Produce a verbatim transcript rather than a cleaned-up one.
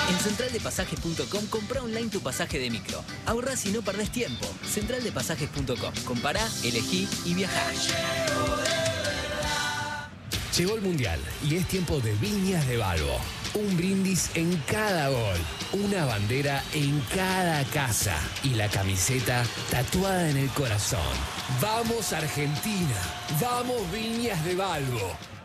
En central de pasajes punto com compra online tu pasaje de micro. Ahorrás y no perdés tiempo. central de pasajes punto com. Compará, elegí y viajá. Llegó el Mundial y es tiempo de Viñas de Balbo. Un brindis en cada gol, una bandera en cada casa y la camiseta tatuada en el corazón. ¡Vamos Argentina! ¡Vamos Viñas de Balbo!